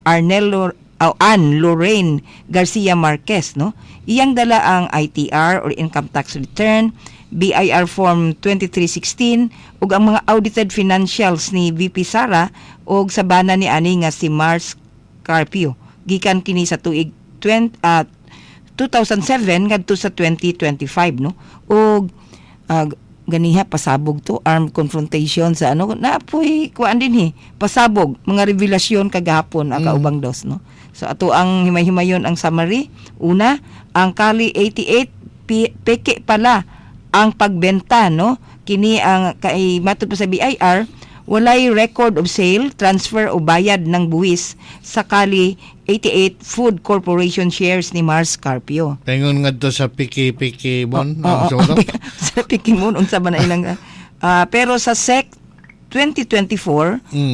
Ann Lorraine Garcia Marquez, no? Iyang dala ang ITR or Income Tax Return, BIR Form 2316 ug ang mga audited financials ni VP Sara ug sa bana ni ani nga si Mars Carpio gikan kini sa tuig 2007 ngadto sa 2025, no? Ug ganiha pasabog to armed confrontation sa naapoy kuan din pasabog mga revelasyon kagahapon kaubang dos, no? So ato ang himay-himayon ang summary. Una, ang Kali 88 peke pala ang pagbenta, no? Kini ang kay matud pa sa BIR, walay record of sale, transfer o bayad ng buwis sa Kali 88 Food Corporation shares ni Mars Carpio. Pengon nga to sa Piki Mon. Sa Piki Mon unsa ba na ilang pero sa SEC 2024,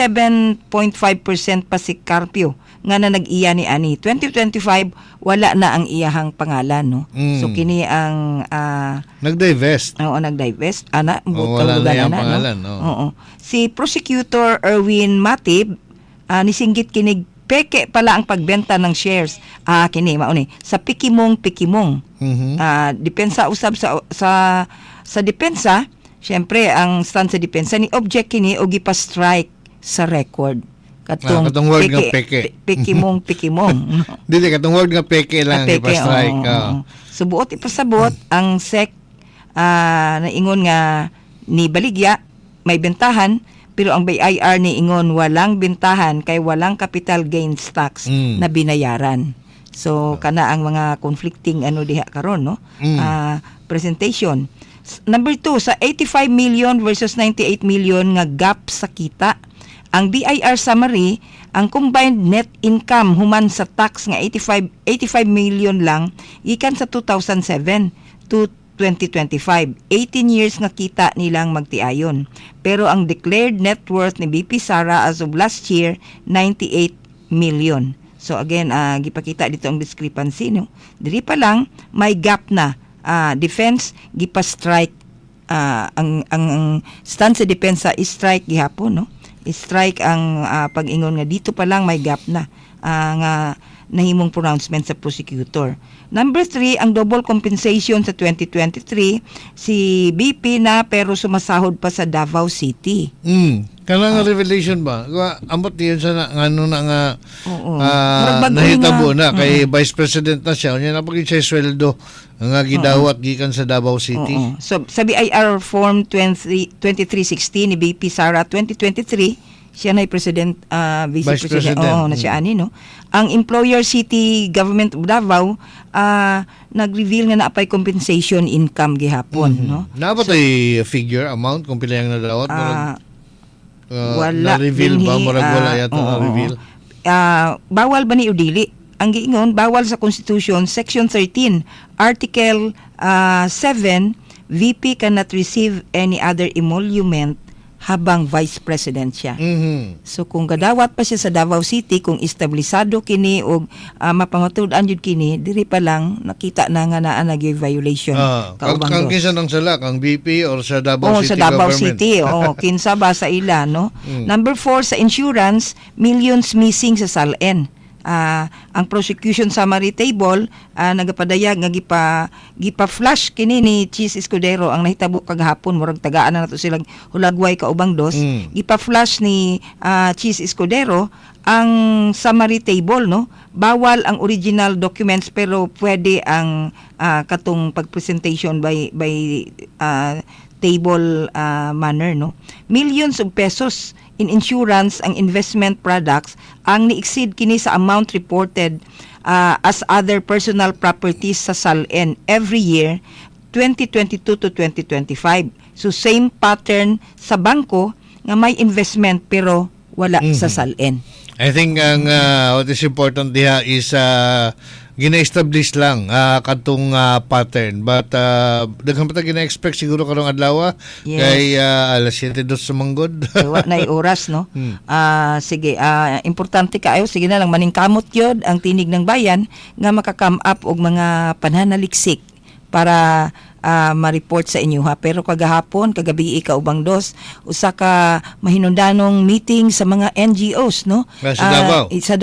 47.5% pa si Carpio nga na nag-iya ni ani. 2025 wala na ang iyahang pangalan, no? So kini ang nag-divest. Oo, nag-divest. Wala na iyang pangalan, no? Oo. Si Prosecutor Erwin Matib nisinggit kinig peke pala ang pagbenta ng shares. Kini mauni sa Pikimong. Depensa usab sa depensa. Syempre ang stand sa depensa ni object kini og ipa-strike sa record. Katong word nga peke. Pikimong. Dili katong word nga peke lang ipa-strike. Subuot ipasabot ang SEC na ingon nga ni baligya may bentahan, pero ang BIR ni ingon walang bentahan kay walang capital gains tax na binayaran. So kana ang mga conflicting diha karon, no? Presentation. Number 2, sa 85 million versus 98 million nga gap sa kita. Ang BIR summary, ang combined net income human sa tax nga 85 million lang gikan sa 2007 to 2025. 18 years nga kita nilang magtiayon. Pero ang declared net worth ni BP Sara as of last year, 98 million. So again, gipakita dito ang discrepancy, no? Diri pa lang may gap na. Defense gipa-strike ang stand sa depensa is strike gihapon, no? Strike ang pag-ingon nga dito pa lang may gap na nga nahimong pronouncement sa prosecutor. Number 3, ang double compensation sa 2023, si BP na pero sumasahod pa sa Davao City. Kanang revelation ba? Amot diyan sa nga nahitabo na kay Vice President na siya. Unya na pagin siya sweldo nga gidawat gikan sa Davao City. So sa BIR Form 2316 ni BP Sara 2023, siya na President, Vice President. Na siya ani, no? Ang Employer City Government of Davao nag-reveal nga naapay compensation income gihapon, no? Naapay figure amount kung pila yang nadawat? Wala. Na-reveal ba? Murag wala yata na-reveal? Bawal ba ni udili? Ang giingon, bawal sa Constitution, Section 13, Article 7, VP cannot receive any other emolument habang Vice President siya. So kung gadawat pa siya sa Davao City, kung establisado kini o mapamatud-an yun kini, diri pa lang nakita na nga naa nag-violation. Kang kinsa nang sala, kang BP or sa Davao City sa Davao government? City, kinsa ba sa ila, no? Number 4, sa insurance, millions missing sa SALN. Ang prosecution summary table nagapadayag nga gipa-flash kini ni Cheese Escudero ang nahitabo kagahapon, murag tagaan na nato silang hulagway kaubang dos. Gipa-flash ni Cheese Escudero ang summary table, no? Bawal ang original documents pero pwede ang katong pag-presentation by table manner, no? Millions of pesos in insurance ang investment products ang ni-exceed kini sa amount reported as other personal properties sa SALN every year 2022 to 2025. So same pattern sa bangko nga may investment pero wala sa SALN. I think ang what is important diha is gina-establish lang katong pattern, but daghang pa gina-expect siguro karong adlaw kay alas 7 dos sumanggod. Wa nay oras, no? Sige, importante kaayo, sige na lang maningkamot yun ang tinig ng bayan nga maka-come up og mga pananaliksik para ma-report sa inyo ha. Pero kagahapon, kagabi kaubang dos, usa ka mahinungdanong meeting sa mga NGOs, no? Sa Davao. Sa